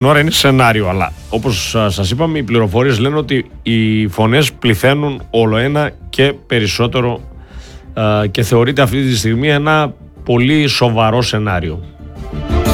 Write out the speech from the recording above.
Νόρα είναι σενάριο, αλλά όπως σας είπαμε, οι πληροφορίες λένε ότι οι φωνές πληθαίνουν όλο ένα και περισσότερο και θεωρείται αυτή τη στιγμή ένα πολύ σοβαρό σενάριο.